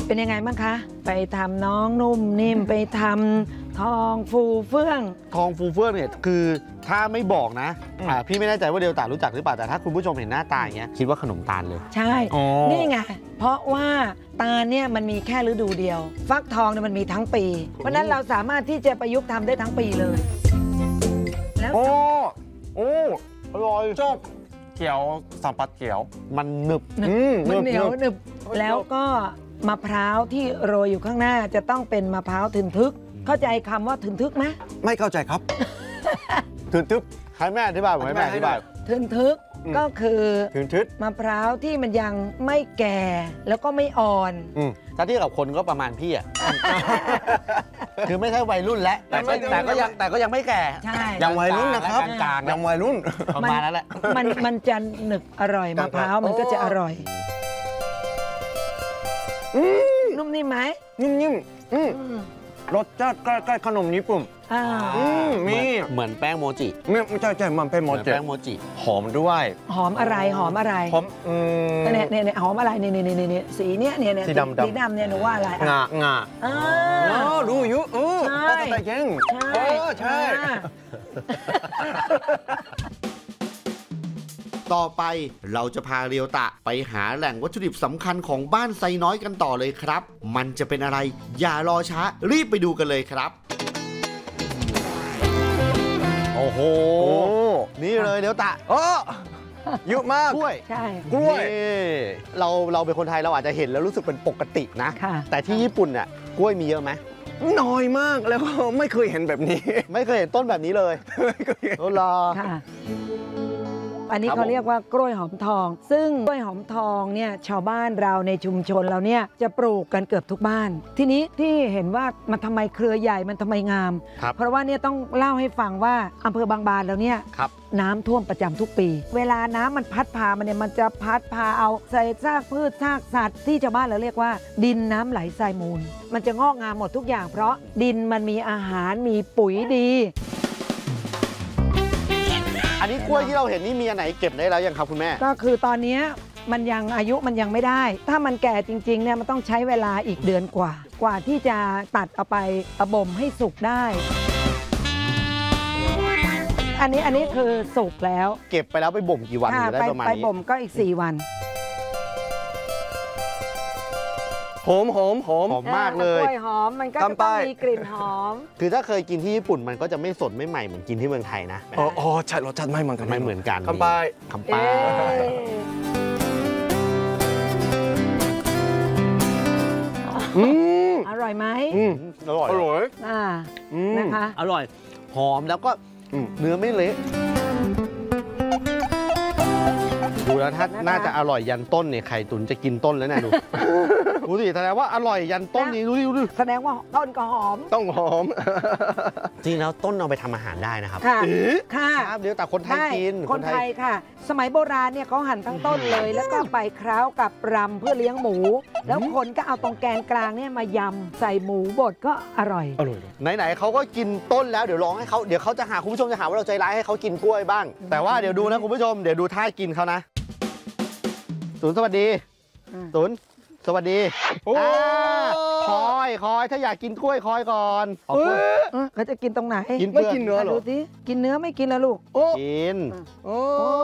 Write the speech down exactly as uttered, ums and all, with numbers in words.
เป็นยังไงบ้างคะไปทำน้องนุ่มนิ่มไปทำทองฟูเฟื่องทองฟูเฟื่องเนี่ยคือถ้าไม่บอกนะอ่าพี่ไม่แน่ใจว่าเดลต้ารู้จักหรือเปล่าแต่ถ้าคุณผู้ชมเห็นหน้าตาอย่างเงี้ยคิดว่าขนมตาลเลยใช่นี่ไงเพราะว่าตาลเนี่ยมันมีแค่ฤดูเดียวฟักทองเนี่ยมันมีทั้งปีเพราะนั้นเราสามารถที่จะประยุกต์ทำได้ทั้งปีเลยแล้วโอ้โอ้อร่อยชอบเขียวสัมผัสเขียวมันหนึบมันเหนียวหนึบแล้วก็มะพร้าวที่โรยอยู่ข้างหน้าจะต้องเป็นมะพร้าวถึนทึกเข้าใจคำว่าถึนทึกไหมไม่เข้าใจครับถึนทึกให้แม่อธิบายผมให้แม่อธิบายถึนทึกก็คือถึนทึกมะพร้าวที่มันยังไม่แก่แล้วก็ไม่อ่อนถ้าที่กับคนก็ประมาณพี่อ่ะคือไม่ใช่วัยรุ่นแล้วแต่ก็แต่ก็ยังแต่ก็ยังไม่แก่ใช่ยังวัยรุ่นนะครับกลางยังวัยรุ่นประมาณนั้นแหละมันมันจะหนึบอร่อยมะพร้าวมันก็จะอร่อยนุ่มนิ่มไหมนิ่มๆรสชาติใกล้ๆขนมญี่ปุ่นมีเหมือนแป้งโมจิไม่ใช่ใช่มันเป็นโมจิแป้งโมจิหอมด้วยหอมอะไรหอมอะไรหอมเนี่ยเนี่ยหอมอะไรเนี่ยเนี่ยเนี่ยสีเนี้ยเนี่ยสีดำสีดำเนี่ยหนูว่าอะไรงางาอ๋อรู้อยู่เออใช่ใช่เออใช่ต่อไปเราจะพาเรียวตะไปหาแหล่งวัตถุดิบสำคัญของบ้านไซน้อยกันต่อเลยครับมันจะเป็นอะไรอย่ารอช้ารีบไปดูกันเลยครับโอ้โหนี่เลยเรียวตะโอ้เยอะมากกล้วยใช่กล้วยเราเราเป็นคนไทยเราอาจจะเห็นแล้วรู้สึกเป็นปกตินะแต่ที่ญี่ปุ่นเนี่ยกล้วยมีเยอะไหมน้อยมากแล้วก็ไม่เคยเห็นแบบนี้ไม่เคยเห็นต้นแบบนี้เลยไม่เคยเห็นโอ้รออันนี้เขาเรียกว่ากล้วยหอมทองซึ่งกล้วยหอมทองเนี่ยชาวบ้านเราในชุมชนเราเนี่ยจะปลูกกันเกือบทุกบ้านทีนี้ที่เห็นว่ามันทำไมเครือใหญ่มันทำไมงามเพราะว่าเนี่ยต้องเล่าให้ฟังว่าอำเภอบางบานแล้วเนี่ยน้ำท่วมประจำทุกปีเวลาน้ำมันพัดพามันเนี่ยมันจะพัดพาเอาใส่ซากพืชซากสัตว์ที่ชาวบ้านเราเรียกว่าดินน้ำไหลทรายมูลมันจะงอกงามหมดทุกอย่างเพราะดินมันมีอาหารมีปุ๋ยดีอันนี้กล้วยที่เราเห็นนี่มีอันไหนเก็บได้แล้วยังครับคุณแม่ก็คือตอนนี้มันยังอายุมันยังไม่ได้ถ้ามันแก่จริงๆเนี่ยมันต้องใช้เวลาอีกเดือนกว่ากว่าที่จะตัดเอาไปบ่มให้สุกได้อันนี้อันนี้คือสุกแล้วเก็บไปแล้วไปบ่มกี่วันได้ประมาณนี้ไปบ่มก็อีกสี่วันหอมหอมหอมหอมมากเลยกล้วยหอมมันก็จะต้องมีกลิ่นหอมคือถ้าเคยกินที่ญี่ปุ่นมันก็จะไม่สดไม่ใหม่เหมือนกินที่เมืองไทยนะอ๋อใช่รสชาติไม่เหมือนกันไม่เหมือนกันคำปายคำปายอร่อยไหมอร่อยอร่อยนะคะอร่อยหอมแล้วก็เนื้อไม่เละดูแล้วถ้าน่าจะอร่อยยันต้นเนี่ยไข่ตุ๋นจะกินต้นแล้วนะดูดูสิแสดงว่าอร่อยยันต้นนี้ดูดิดูดิแสดงว่าต้นก็หอมต้องหอมจริงแล้วต้นเอาไปทำอาหารได้นะครับค่ะค่ะเดี๋ยวแต่คนไทยกินคนไทยค่ะสมัยโบราณเนี่ยเขาหั่นทั้งต้นเลยแล้วก็ไปเคล้ากับรำเพื่อเลี้ยงหมูแล้วคนก็เอาตรงแกนกลางเนี่ยมายำใส่หมูบดก็อร่อยอร่อยไหนๆเขาก็กินต้นแล้วเดี๋ยวลองให้เขาเดี๋ยวเขาจะหาคุณผู้ชมจะหาว่าเราใจร้ายให้เขากินกล้วยบ้างแต่ว่าเดี๋ยวดูนะคุณผู้ชมเดี๋ยวดูท่ากินเขานะศูนย์สวัสดีศูนย์สวัสดีคอยคอยถ้าอยากกินกล้วยคอยก่อนเขาจะกินตรงไหนกินไม่กินเนื้อหรอดูสิกินเนื้อไม่กินแล้วลูกกิน